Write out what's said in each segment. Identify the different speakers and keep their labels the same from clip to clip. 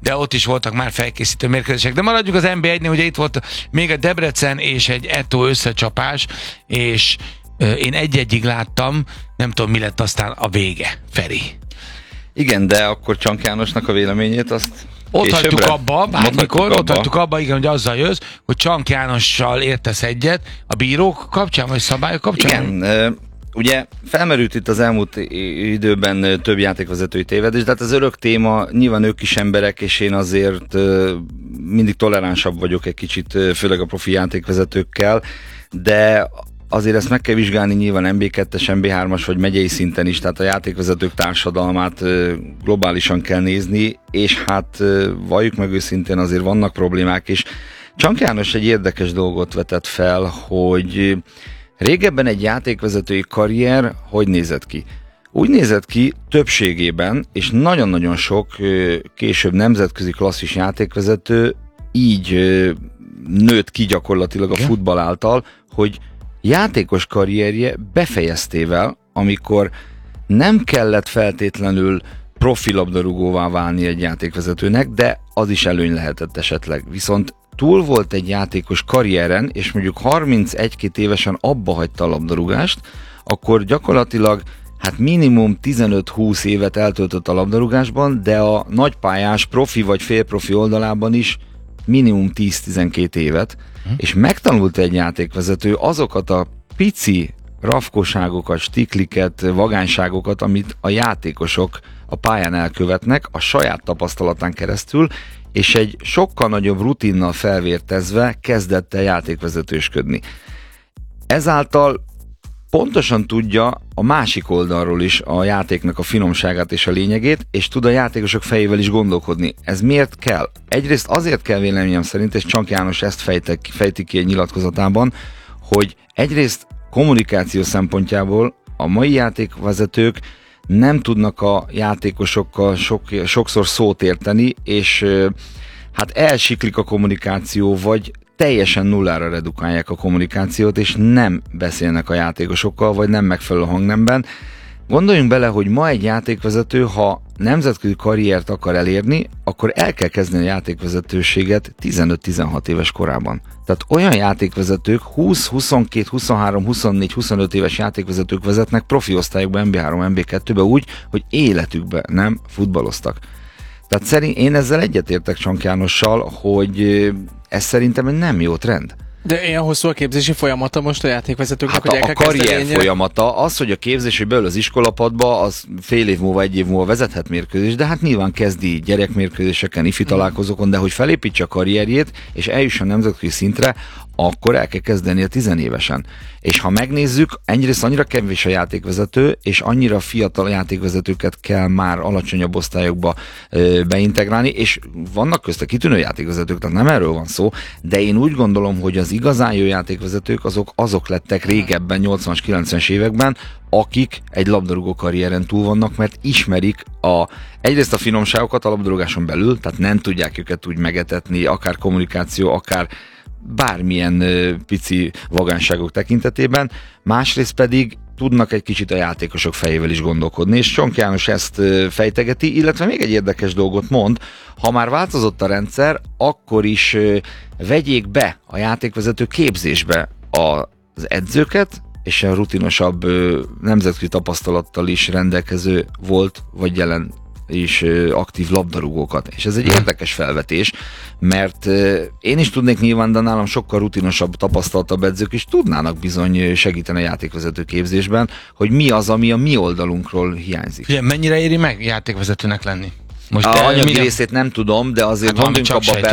Speaker 1: de ott is voltak már felkészítő mérkőzések. De maradjuk az NB1-nél, ugye itt volt még a Debrecen és egy Eto összecsapás, és én egy-egyig láttam, nem tudom, mi lett aztán a vége, Feri.
Speaker 2: Igen, de akkor Csank Jánosnak a véleményét azt
Speaker 1: ott hagytuk abba, bármikor, ott hagytuk abba, igen, hogy azzal jössz, hogy Csank Jánossal értesz egyet, a bírók kapcsán, vagy szabályok kapcsán?
Speaker 2: Igen, ugye felmerült itt az elmúlt időben több játékvezetői tévedés, de hát az örök téma, nyilván ők is emberek, és én azért mindig toleránsabb vagyok egy kicsit, főleg a profi játékvezetőkkel, de azért ezt meg kell vizsgálni nyilván MB2-es, MB3-as vagy megyei szinten is, tehát a játékvezetők társadalmát globálisan kell nézni, és hát valljuk meg őszintén, azért vannak problémák is. Csank János egy érdekes dolgot vetett fel, hogy régebben egy játékvezetői karrier hogy nézett ki? Úgy nézett ki többségében, és nagyon-nagyon sok később nemzetközi klasszis játékvezető így nőtt ki gyakorlatilag a futball által, hogy játékos karrierje befejeztével, amikor nem kellett feltétlenül profi labdarúgóvá válni egy játékvezetőnek, de az is előny lehetett esetleg. Viszont túl volt egy játékos karrieren, és mondjuk 31-2 évesen abba hagyta a labdarúgást, akkor gyakorlatilag hát minimum 15-20 évet eltöltött a labdarúgásban, de a nagypályás profi vagy félprofi oldalában is minimum 10-12 évet, és megtanult egy játékvezető azokat a pici rafkoságokat, stikliket, vagányságokat, amit a játékosok a pályán elkövetnek a saját tapasztalatán keresztül, és egy sokkal nagyobb rutinnal felvértezve kezdett el játékvezetősködni. Ezáltal pontosan tudja a másik oldalról is a játéknak a finomságát és a lényegét, és tud a játékosok fejével is gondolkodni. Ez miért kell? Egyrészt azért kell véleményem szerint, és Csank János ezt fejti ki egy nyilatkozatában, hogy egyrészt kommunikáció szempontjából a mai játékvezetők nem tudnak a játékosokkal sokszor szót érteni, és hát elsiklik a kommunikáció, vagy teljesen nullára redukálják a kommunikációt, és nem beszélnek a játékosokkal, vagy nem megfelelő hangnemben. Gondoljunk bele, hogy ma egy játékvezető, ha nemzetközi karriert akar elérni, akkor el kell kezdeni a játékvezetőséget 15-16 éves korában. Tehát olyan játékvezetők, 20, 22, 23, 24, 25 éves játékvezetők vezetnek profi osztályokban, MB3, MB2-be úgy, hogy életükben nem futballoztak. Tehát én ezzel egyetértek Csank Jánossal, hogy ez szerintem egy nem jó trend.
Speaker 3: De ilyen hosszú a képzési folyamata most a játékvezetőknek,
Speaker 2: hát
Speaker 3: hogy
Speaker 2: a karrier folyamata, az, hogy a képzés, hogy belül az iskolapadba, az fél év múlva, egy év múlva vezethet mérkőzés, de hát nyilván kezdi gyerekmérkőzéseken, ifi találkozókon, de hogy felépítse a karrierjét, és eljusson nemzetközi szintre, akkor el kell kezdeni a 10 évesen. És ha megnézzük, egyrészt annyira kevés a játékvezető, és annyira fiatal játékvezetőket kell már alacsonyabb osztályokba beintegrálni, és vannak közte kitűnő játékvezetők, tehát nem erről van szó, de én úgy gondolom, hogy az igazán jó játékvezetők azok lettek régebben, 80-as, 90-es években, akik egy labdarúgó karrieren túl vannak, mert ismerik egyrészt a finomságokat a labdarúgáson belül, tehát nem tudják őket úgy megetetni, akár kommunikáció, akár bármilyen pici vagánságok tekintetében, másrészt pedig tudnak egy kicsit a játékosok fejével is gondolkodni, és Csank János ezt fejtegeti, illetve még egy érdekes dolgot mond, ha már változott a rendszer, akkor is vegyék be a játékvezető képzésbe az edzőket, és a rutinosabb nemzetközi tapasztalattal is rendelkező volt, vagy jelen és aktív labdarúgókat. És ez egy érdekes felvetés, mert én is tudnék nyilván, de nálam sokkal rutinosabb, tapasztaltabb edzők is tudnának bizony segíteni a játékvezető képzésben, hogy mi az, ami a mi oldalunkról hiányzik.
Speaker 1: Ugye, mennyire éri meg játékvezetőnek lenni?
Speaker 2: Most a anyagi részét nem tudom, de azért gondoljunk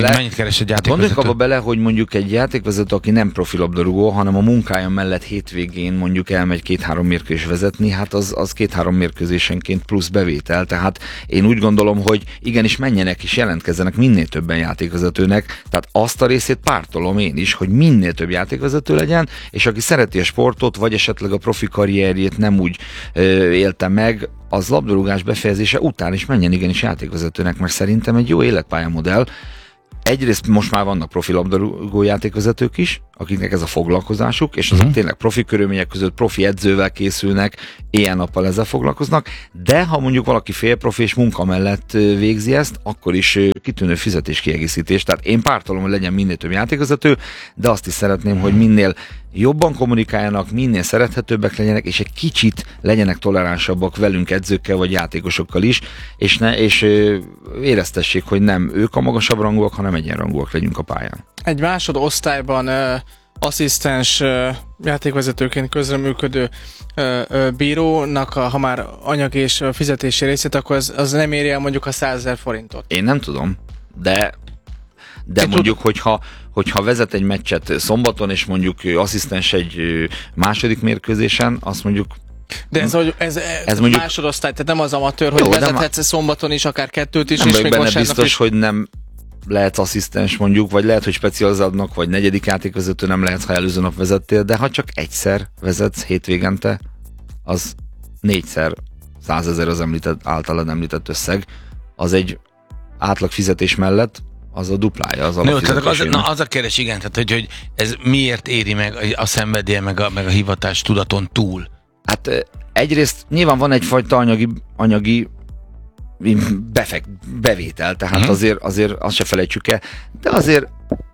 Speaker 2: abba bele, hogy mondjuk egy játékvezető, aki nem profi labdarúgó, hanem a munkája mellett hétvégén mondjuk elmegy 2-3 mérkőzés vezetni, hát az 2-3 mérkőzésenként plusz bevétel, tehát én úgy gondolom, hogy igenis menjenek és jelentkezzenek minél többen játékvezetőnek, tehát azt a részét pártolom én is, hogy minél több játékvezető legyen, és aki szereti a sportot, vagy esetleg a profi karrierjét nem úgy élte meg, az labdarúgás befejezése után is menjen igenis játékvezetőnek, mert szerintem egy jó életpályamodell. egyrészt most már vannak profi labdarúgó játékvezetők is, akiknek ez a foglalkozásuk, és azok tényleg profi körülmények között profi edzővel készülnek, éjjel-nappal ezzel foglalkoznak, de ha mondjuk valaki félprofi és munka mellett végzi ezt, akkor is kitűnő fizetéskiegészítés. Tehát én pártolom, hogy legyen minél több játékvezető, de azt is szeretném, hogy minél jobban kommunikáljanak, minél szerethetőbbek legyenek, és egy kicsit legyenek toleránsabbak velünk edzőkkel vagy játékosokkal is, és éreztessék, hogy nem ők a magasabb rangúak, hanem egyenrangúak legyünk a pályán.
Speaker 3: Egy másodosztályban asszisztens játékvezetőként közreműködő bírónak, ha már anyagi és fizetési részét, akkor az nem éri el mondjuk a 100 000 forintot.
Speaker 2: Én nem tudom, de mondjuk, hogyha vezet egy meccset szombaton, és mondjuk asszisztens egy második mérkőzésen, azt mondjuk...
Speaker 3: De ez mondjuk másodosztály, tehát nem az amatőr, hogy vezethetsz szombaton is, akár kettőt is,
Speaker 2: nem
Speaker 3: és még
Speaker 2: benne
Speaker 3: vasárnap
Speaker 2: biztos,
Speaker 3: is.
Speaker 2: hogy nem lehetsz asszisztens mondjuk, vagy lehet, hogy specializálnak, vagy negyedik játékvezető nem lehetsz, ha előző nap vezettél, de ha csak egyszer vezetsz hétvégente, az 4-szer 100 000 az általad említett összeg, az egy átlag fizetés mellett az a duplája az alapfizetésének.
Speaker 1: Az a kérdés, igen, tehát hogy ez miért éri meg a szenvedélye, meg a hivatás tudaton túl?
Speaker 2: Hát egyrészt nyilván van egyfajta anyagi bevétel, tehát azért azt se felejtsük el, de azért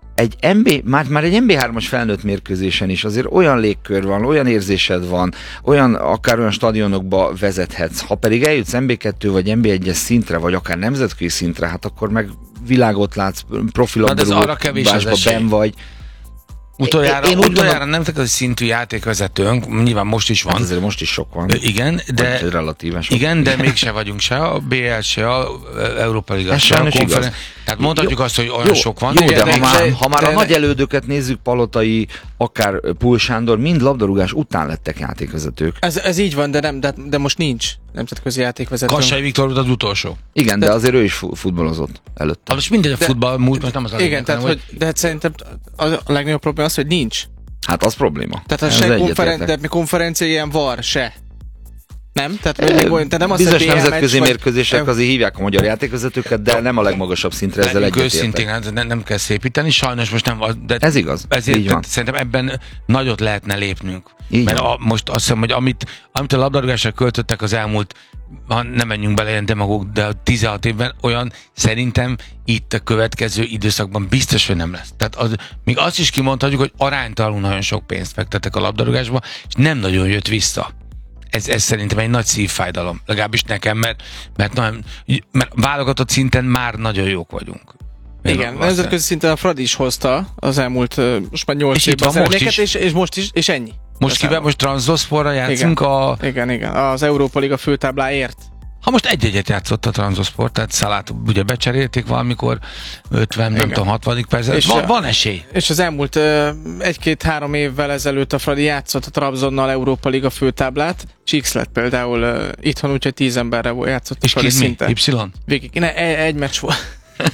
Speaker 2: már egy NB3-as felnőtt mérkőzésen is azért olyan légkör van, olyan érzésed van, akár olyan stadionokba vezethetsz, ha pedig eljutsz NB2 vagy NB1-es szintre, vagy akár nemzetközi szintre, hát akkor meg világot látsz, profilabdarúgásban benn vagy.
Speaker 1: Utoljára nemzetközi szintű játékvezetőnk, nyilván most is van. Hát
Speaker 2: azért most is sok van.
Speaker 1: Igen, de mégse vagyunk se a BL, se a Európa Liga, se a konferencia. Tehát mondhatjuk azt, hogy olyan sok van.
Speaker 2: Jó, de ha már a nagy elődöket nézzük, Palotai, akár Pul Sándor, mind labdarúgás után lettek játékvezetők.
Speaker 3: Ez így van, de most nincs nemzetközi játékvezető.
Speaker 1: Kassai Viktor volt az utolsó.
Speaker 2: Igen, de azért ő is futballozott előtte.
Speaker 1: Most mindegy a futball múlt, most nem az a
Speaker 3: igen, tehát, de hát szerintem a legnagyobb probléma az, hogy nincs.
Speaker 2: Hát az probléma.
Speaker 3: Tehát a konferencia ilyen var, se. Nem? Tehát nem az,
Speaker 2: bizonyos nemzetközi mérkőzések azért hívják a magyar játékvezetőket, de nem a legmagasabb szintre, ezzel egyetértek.
Speaker 1: Nem kell szépíteni, sajnos most nem. De
Speaker 2: ez igaz.
Speaker 1: Ezért szerintem ebben nagyot lehetne lépnünk. Mert most azt hiszem, hogy amit a labdarúgásra költöttek az elmúlt, nem menjünk bele ilyen demagóg, de 16 évben olyan szerintem itt a következő időszakban biztos, hogy nem lesz. Tehát még azt is kimondhatjuk, hogy aránytalanul nagyon sok pénzt fektettek a labdarúgásba, és nem nagyon jött vissza. Ez szerintem egy nagy szívfájdalom, legalábbis nekem, mert válogatott szinten már nagyon jók vagyunk.
Speaker 3: Igen, nemzetközi szinten a Fradi is hozta az elmúlt, most már 8 évben az emléket, és most is, és ennyi.
Speaker 1: Most Transoszporra játszunk
Speaker 3: igen, az Európa Liga főtábláért.
Speaker 1: Ha most egy-egyet játszott a Transosport, tehát Szalát ugye becserélték valamikor 50, nem tudom, 60. percben. Van esély.
Speaker 3: És az elmúlt 1-2-3 évvel ezelőtt a Fradi játszott a Trabzonnal Európa Liga főtáblát, és X lett például itthon, úgyhogy 10 emberre játszott a Fradi szinten.
Speaker 1: Y?
Speaker 3: Végig. Egy meccs volt.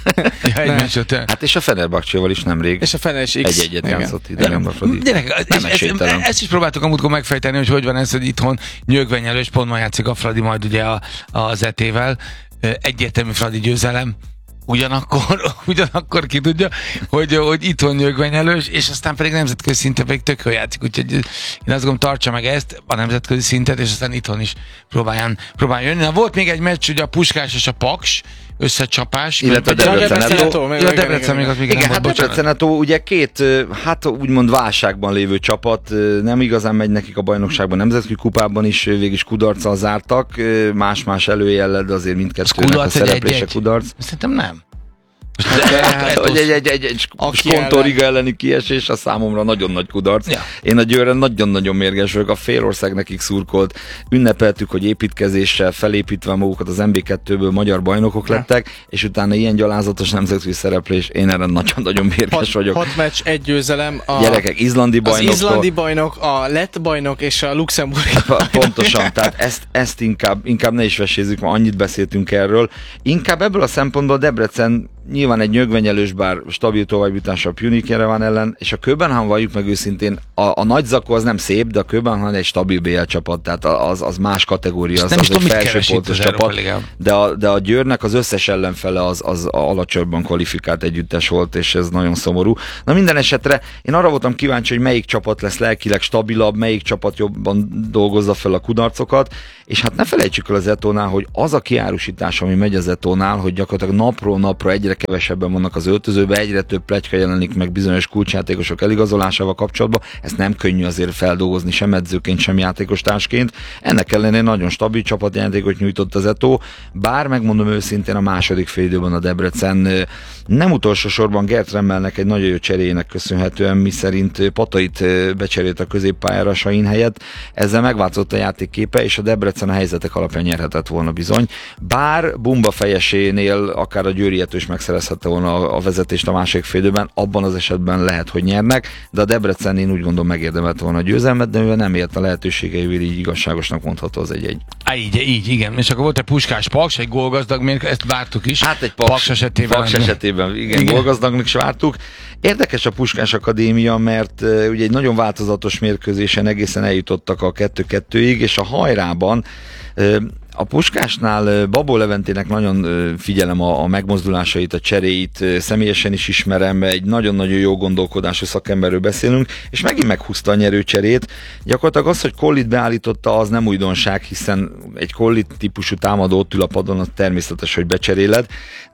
Speaker 2: Hát és a Fenerbahcséval is nemrég.
Speaker 3: És a Fener is X.
Speaker 2: Egy-egyet játszott ide, nem a Fradi.
Speaker 1: Ezt is próbáltuk a múltkor megfejteni, hogy van ez, hogy itthon nyögvenyelős, pont ma játszik a Fradi majd ugye az ET-vel. Egyértelmű Fradi győzelem. Ugyanakkor ki tudja, hogy itthon nyögvenyelős, és aztán pedig nemzetközi szinten pedig tök jól játszik, úgyhogy én azt gondolom, tartsa meg ezt, a nemzetközi szintet, és aztán itthon is próbáljon jönni. Na, volt még egy meccs, ugye a Puskás és a Paks összecsapás.
Speaker 2: Illetve a
Speaker 3: Debrecen
Speaker 2: még az még nem volt, Debrecen ugye két, hát úgymond válságban lévő csapat, nem igazán megy nekik a bajnokságban, nemzetközi kupában is végig is kudarccal zártak, más-más előjellel, de azért mindkettőnek a szereplése kudarc.
Speaker 1: Szerintem nem.
Speaker 2: Hogy egy Skontoriga elleni kiesés a számomra nagyon nagy kudarc. Ja. Én a Győrre nagyon-nagyon mérges vagyok, a félország nekik szurkolt. Ünnepeltük, hogy építkezéssel felépítve magukat az MB2-ből magyar bajnokok lettek, és utána ilyen gyalázatos nemzetközi szereplés, én erre nagyon-nagyon mérges vagyok.
Speaker 3: 6 meccs, 1 győzelem.
Speaker 2: Gyerekek, izlandi bajnok.
Speaker 3: Az izlandi bajnok, a lett bajnok és a luxemburgi bajnok.
Speaker 2: Pontosan, tehát ezt inkább ne is vesézzük, ma annyit beszéltünk erről. Inkább ebből a szempontból Debrecen nyilván egy nyögvenyelős, bár stabil továbbjutása a Punic Jerevan ellen, és a Köbenhavn, valljuk meg őszintén, a nagy zakó az nem szép, de a Köbenhavn egy stabil BL csapat, tehát az más kategória, az egy felsőpontos csapat, de a Győrnek az összes ellenfele az alacsonyban kvalifikált együttes volt, és ez nagyon szomorú. Na minden esetre én arra voltam kíváncsi, hogy melyik csapat lesz lelkileg stabilabb, melyik csapat jobban dolgozza fel a kudarcokat, és hát ne felejtsük el az Etónál, hogy az a kiárusítás, ami megy az Etónál, hogy gyakorlatilag napról napra egyre kevesebben vannak az öltözőben, egyre több pletyka jelenik meg bizonyos kulcsjátékosok eligazolásával kapcsolatban, ezt nem könnyű azért feldolgozni sem edzőként, sem játékostársként. Ennek ellenére nagyon stabil csapatjátékot nyújtott az Etó, bár megmondom őszintén a második félidőben a Debrecen nem utolsó sorban Gert Remmelnek egy nagyon jó cseréjének köszönhetően, miszerint Patait becserélt a középpályára Sain helyett, ezzel megváltozott a játékképe, és a Debrecen a helyzetek alapján nyerhetett volna bizony. Bár Bumba fejesénél akár a Győri Etó is megszerezhette volna a vezetést a második félidőben, abban az esetben lehet, hogy nyernek, de a Debrecen én úgy gondolom megérdemelt volna a győzelmet, de mivel nem ért a lehetőségeivel, így igazságosnak mondható az egy-egy.
Speaker 1: Így, igen. És akkor volt egy Puskás Paks, egy gólgazdag mérkőzés, ezt vártuk is.
Speaker 2: Hát egy Paks esetében igen. Gólgazdagnak is vártuk. Érdekes a Puskás Akadémia, mert ugye egy nagyon változatos mérkőzésen egészen eljutottak a 2-2-ig, és a hajrában a Puskásnál Babó Leventének nagyon figyelem a megmozdulásait, a cseréit, személyesen is ismerem, egy nagyon-nagyon jó gondolkodású szakemberről beszélünk, és megint meghúzta a nyerőcserét. Gyakorlatilag az, hogy Collit beállította, az nem újdonság, hiszen egy Collit típusú támadó ott ül a padon, az természetes, hogy becseréled,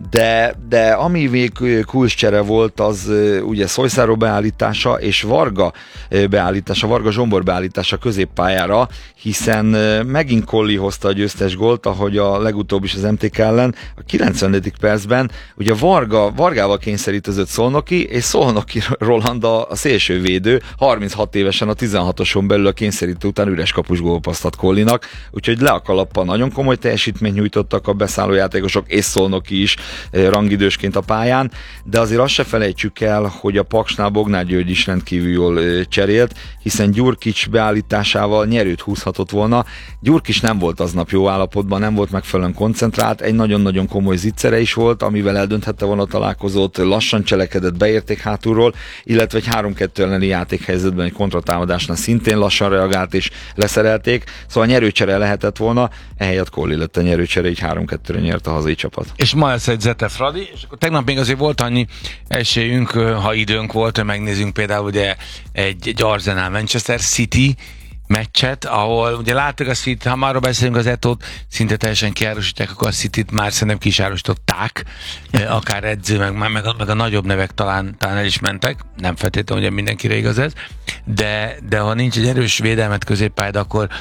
Speaker 2: de ami még kulcscsere volt, az ugye Szojszáró beállítása és Varga beállítása, Varga Zsombor beállítása középpályára, hiszen megint Colli hozta a győztes gólt, ahogy a legutóbb is az MTK ellen, a 90. percben ugye Vargával kényszerítőzött Szolnoki, és Szolnoki Roland a szélsővédő, 36 évesen a 16-oson belül a kényszerítő után üres kapus gólpaszt ad Collinak, úgyhogy le a kalappal nagyon komoly teljesítményt nyújtottak a beszállójátékosok, és Szolnoki is rangidősként a pályán, de azért azt se felejtsük el, hogy a Paksnál Bognár György is rendkívül jól cserélt, hiszen Gyurkics beállításával nyerőt húzhatott volna. Gyurkics nem volt aznap jó állapotban, nem volt megfelelően koncentrált, egy nagyon-nagyon komoly zicsere is volt, amivel eldönthette volna a találkozót, lassan cselekedett, beérték hátulról, illetve egy 3-2 elleni játékhelyzetben egy kontratámadásnál szintén lassan reagált és leszerelték, szóval nyerőcsere lehetett volna, ehelyett Colli lett a nyerőcsere, így 3-2-re nyert a hazai csapat.
Speaker 1: És ma lesz egy Zete Fradi, és akkor tegnap még azért volt annyi esélyünk, ha időnk volt, hogy megnézzünk például ugye egy Arsenal Manchester City meccset, ahol ugye láttuk a City, ha már beszélünk az Etót, szinte teljesen kiárusítják, akkor a Cityt már szerintem ki is árusították, akár edző, meg a nagyobb nevek talán el is mentek, nem feltétlenül, ugye mindenkire igaz ez, de ha nincs egy erős védelmet középpályád,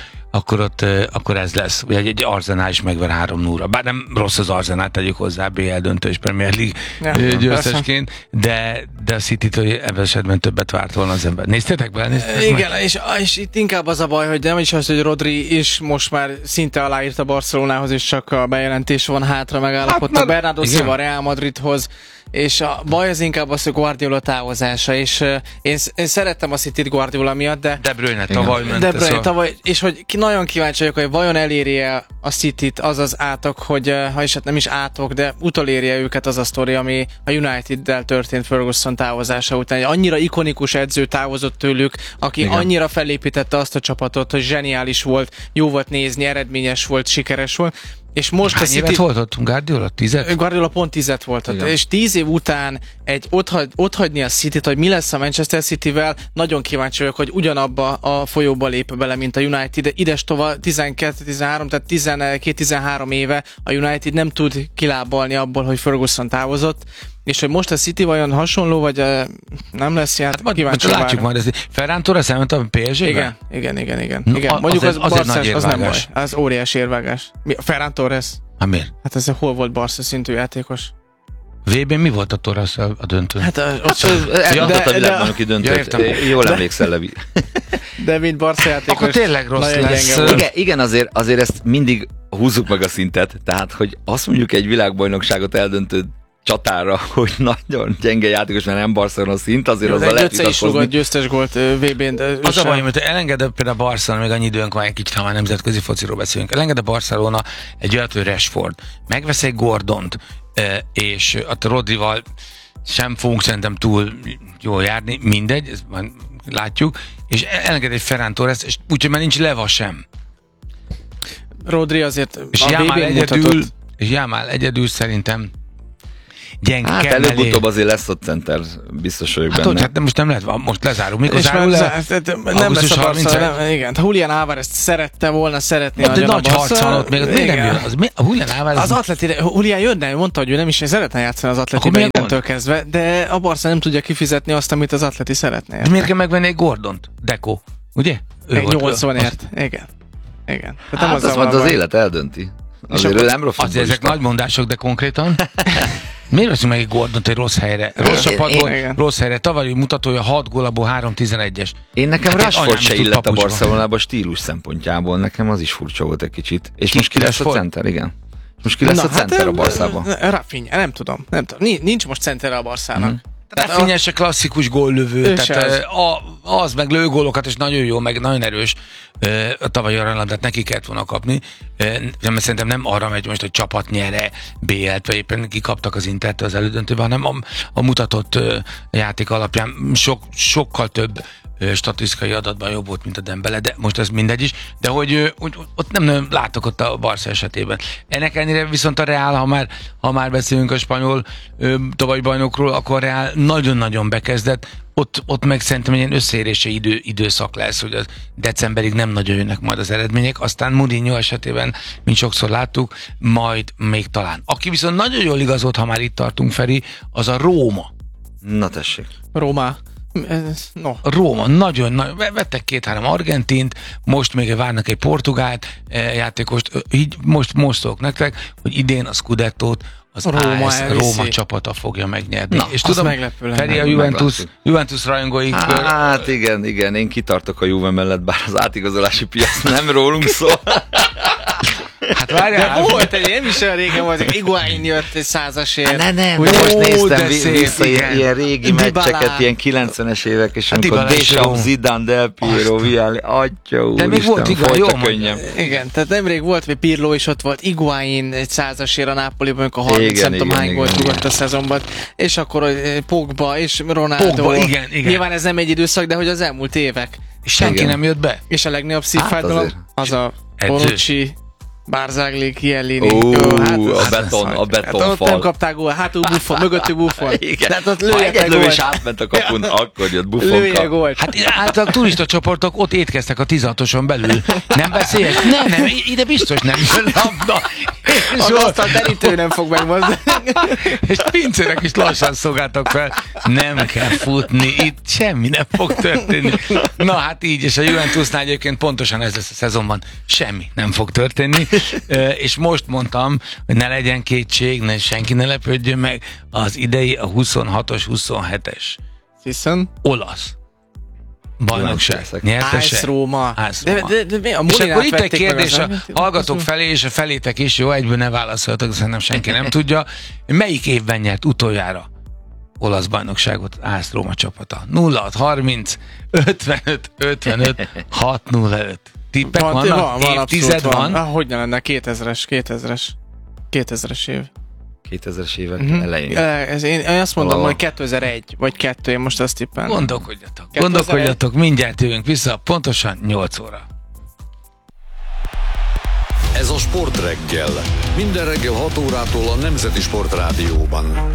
Speaker 1: akkor ez lesz. Ugye egy Arsenal is megver 3-0-ra. Bár nem rossz az Arsenal, tegyük hozzá, BL döntő és Premier League győztesként, de a City-től ebben esetben többet várt volna az ember. Néztétek be?
Speaker 3: Igen, és itt inkább az a baj, hogy nem is az, hogy Rodri is most már szinte aláírt a Barcelonához, és csak a bejelentés van hátra, megállapodtak Bernardo Silva Real Madridhoz, és a baj az inkább az, hogy Guardiola távozása, és én szerettem a Cityt Guardiola miatt, de
Speaker 1: De Bruyne tavaly ment.
Speaker 3: Tavaly, és hogy nagyon kíváncsi vagyok, hogy vajon eléri-e a Cityt az az átok, hogy ha is hát nem is átok, de utolérje őket az a sztori, ami a United-del történt Ferguson távozása után. Egy annyira ikonikus edző távozott tőlük, aki annyira felépítette azt a csapatot, hogy zseniális volt, jó volt nézni, eredményes volt, sikeres volt. És most
Speaker 1: hány évet volt ott? Guardiola? 10?
Speaker 3: Guardiola pont 10 volt ott. És 10 év után otthagyni a Cityt, hogy mi lesz a Manchester Cityvel, nagyon kíváncsi vagyok, hogy ugyanabba a folyóba lép bele, mint a United. Ides tovább 12-13, tehát 12-13 éve a United nem tud kilábalni abból, hogy Ferguson távozott. És hogy most a City vajon hasonló, vagy nem lesz ilyen? Hát kíváncsi
Speaker 1: látjuk majd ezt. Ferran Torres elment a PSG-be?
Speaker 3: Igen. Mondjuk az Barca, az nem baj. Az óriási érvágás. Ferran Torres?
Speaker 1: Hát miért?
Speaker 3: Hát ez hol volt Barca szintű játékos?
Speaker 1: VB-n mi volt a Torres a döntőn?
Speaker 2: Hát elmondott a világbajnoki döntőt. Jól emlékszel, Levi.
Speaker 3: De mint Barca játékos.
Speaker 1: Akkor tényleg rossz lesz.
Speaker 2: Igen, azért ezt mindig húzzuk meg a szintet. Tehát, hogy azt mondjuk egy világbajnokságot eldöntő csatára, hogy nagyon gyenge játékos, mert nem Barcelona szint, azért az a
Speaker 3: Egy
Speaker 2: lehet
Speaker 3: Götze is rúgott győztes gólt VB-n, de
Speaker 1: Az a baj, hogy elengedett például a Barcelona, még annyi időnk van egy kicsit, ha már nemzetközi fociról beszélünk, elenged a Barcelona egy olyat, hogy Rashford, megvesz egy Gordont, és a Rodrival sem fogunk szerintem túl jól járni, mindegy, ezt már látjuk, és elenged egy Ferran Torres, és úgyhogy már nincs Leva sem.
Speaker 3: Rodri azért
Speaker 1: És
Speaker 3: a
Speaker 1: Jámál egyedül szerintem gyenge
Speaker 2: hát
Speaker 1: kell
Speaker 2: előbb-utóbb azért lesz ott center, biztos vagyok benne.
Speaker 1: Hát most nem lehet, most lezárul. Mikor
Speaker 3: és
Speaker 1: zárul le?
Speaker 3: Nem lesz a Barca, igen. Julián Álvarez szerette volna, szeretné
Speaker 1: nagyon a Barca. Nagy harc van ott, még miért nem jön? A Julián Álvarez...
Speaker 3: Az Atletire, Julián jönne, mondta, hogy ő nem is szeretne játszani az Atletiben innentől kezdve, de a Barca nem tudja kifizetni azt, amit az Atleti szeretne.
Speaker 1: És miért kell megvenni egy Gordont? Deco, ugye?
Speaker 3: 80-ért, igen. Igen.
Speaker 2: Hát azt majd az élet eldönti. Azért ő nem rossz.
Speaker 1: Azért ezek nagy mondások, de konkrétan. Miért veszünk meg egy Gordont egy rossz helyre? Rossz csapatból, rossz helyre. Tavalyi mutatója 6 gól, abból 3-11-es.
Speaker 2: Én nekem Rashford se illett a Barcelonába stílus szempontjából. Nekem az is furcsa volt egy kicsit. És most ki lesz a center, igen. Most ki lesz a center a Barszában?
Speaker 3: Rafinha, nem tudom. Nincs most center a Barszának.
Speaker 1: Rafinha se klasszikus góllövő, tehát az meg lő gólokat, és nagyon jó, meg nagyon erős. A tavalyi aranylabdát neki kellett volna kapni. Szerintem nem arra megy most, hogy csapat nyere BL-t, vagy éppen kikaptak az Intertől az elődöntőben, hanem a mutatott játék alapján sokkal több statisztikai adatban jobb volt, mint a Dembele, de most ez mindegy is, de hogy ott nem látok ott a Barca esetében. Ennek ellenére viszont a Real, ha már beszélünk a spanyol tavalyi bajnokról, akkor a Real nagyon-nagyon bekezdett, ott meg szerintem egy ilyen összeérési időszak lesz, hogy az decemberig nem nagyon jönnek majd az eredmények, aztán Mourinho esetében, mint sokszor láttuk, majd még talán. Aki viszont nagyon jól igazolt, ha már itt tartunk, Feri, az a Róma.
Speaker 2: Na tessék.
Speaker 3: Róma,
Speaker 1: nagyon, vettek 2-3 argentint, most még várnak egy portugált játékost, így most szólok nektek, hogy idén a Scudettót az Róma csapata fogja megnyerni.
Speaker 3: Na,
Speaker 1: és tudom, Feri a Juventus rajongóik...
Speaker 2: Hát igen, én kitartok a Juve mellett, bár az átigazolási piac nem rólunk szól.
Speaker 1: Hát várjál!
Speaker 3: De volt nem is olyan régen volt, hogy Higuaín jött egy 100-asért.
Speaker 2: Nem, most néztem vissza ilyen régi meccseket, ilyen 90-es évek, és amikor Deschamps, Zidane, Del Piero, Vialli, atya úristen,
Speaker 1: még volt
Speaker 2: folyt a könnyem.
Speaker 3: Igen, tehát nemrég volt, hogy Pirlo is ott volt, Higuaín egy 100-asért a Nápoliban, amikor 30 nem tudom hány gólt rúgott a szezonban, és akkor Pogba és Ronaldo.
Speaker 1: Igen.
Speaker 3: Nyilván ez nem egy időszak, de hogy az elmúlt évek.
Speaker 1: És senki nem jött be.
Speaker 3: És a legnagyobb szívfájdalom az a Bonucci, Barzagli, Chiellini.
Speaker 2: A betonfal.
Speaker 3: Ott nem kapták gól, hátul Buffon, mögöttük Buffon.
Speaker 2: Tehát ott lőjetek gólt. Lövés átment a kapun, akkor jött Buffon.
Speaker 3: Lőjek gólt.
Speaker 1: Hát általában turista csoportok ott étkeztek a 16-oson belül. Nem beszéljek? Nem, ide biztos nem jön labda.
Speaker 3: Az asztal terítő nem fog megmozdulni.
Speaker 1: És pincének is lassan szolgáltak fel. Nem kell futni, itt semmi nem fog történni. Na hát így, és a Juventusnál egyébként pontosan ez lesz a szezonban. Semmi nem fog történni. És most mondtam, hogy ne legyen kétség, senki ne lepődjön meg, az idei a 26-os, 27-es.
Speaker 3: Hiszen?
Speaker 1: Olasz bajnokság nyertese.
Speaker 3: AS Róma.
Speaker 1: És akkor itt egy kérdés a hallgatók felé, és a felétek is, jó, egyből ne válaszoljatok, szerintem senki nem tudja. Melyik évben nyert utoljára olasz bajnokságot AS Róma csapata? 0630 55 605. Tippek vannak? Évtized van?
Speaker 3: Hogy ne lenne? 2000-es év.
Speaker 2: 2000-es évek elején.
Speaker 3: Én azt mondom, hogy 2001 vagy 2, én most azt tippelem.
Speaker 1: Gondolkodjatok, mindjárt jövünk vissza, pontosan 8 óra.
Speaker 4: Ez a Sportreggel. Minden reggel 6 órától a Nemzeti Sportrádióban.